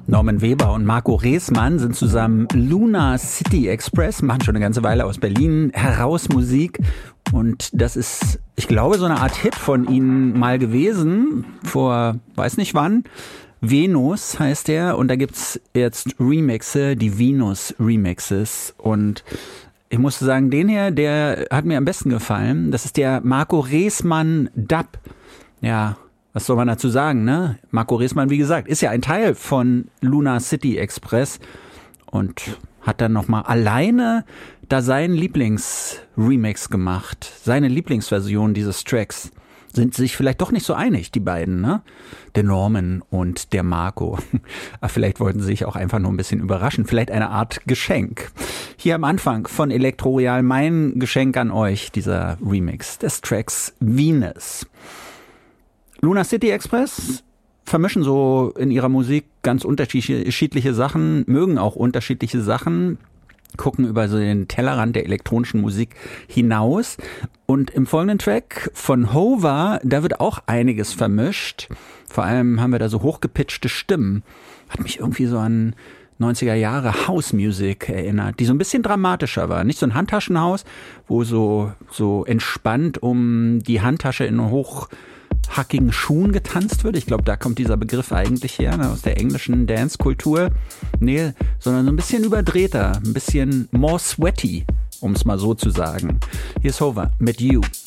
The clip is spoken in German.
Norman Weber und Marco Reesmann sind zusammen Luna City Express, machen schon eine ganze Weile aus Berlin heraus Musik. Und das ist, ich glaube, so eine Art Hit von ihnen mal gewesen, vor weiß nicht wann. Venus heißt der und da gibt's jetzt Remixe, die Venus Remixes. Und ich musste sagen, den hier, der hat mir am besten gefallen. Das ist der Marco Reesmann Dub. Ja, was soll man dazu sagen, ne? Marco Reesmann, wie gesagt, ist ja ein Teil von Luna City Express und hat dann nochmal alleine da seinen Lieblingsremix gemacht. Seine Lieblingsversion dieses Tracks. Sind sich vielleicht doch nicht so einig, die beiden, ne? Der Norman und der Marco. Aber vielleicht wollten sie sich auch einfach nur ein bisschen überraschen. Vielleicht eine Art Geschenk. Hier am Anfang von Elektro Royal mein Geschenk an euch, dieser Remix des Tracks Venus. Luna City Express vermischen so in ihrer Musik ganz unterschiedliche Sachen, mögen auch unterschiedliche Sachen, gucken über so den Tellerrand der elektronischen Musik hinaus. Und im folgenden Track von Hova, da wird auch einiges vermischt. Vor allem haben wir da so hochgepitchte Stimmen. Hat mich irgendwie so an 90er Jahre House Music erinnert, die so ein bisschen dramatischer war. Nicht so ein Handtaschenhaus, wo so entspannt um die Handtasche in hochhackigen Schuhen getanzt wird. Ich glaube, da kommt dieser Begriff eigentlich her, ne, aus der englischen Dance-Kultur. Nee, sondern so ein bisschen überdrehter, ein bisschen more sweaty, um es mal so zu sagen. Hier ist Hova mit You.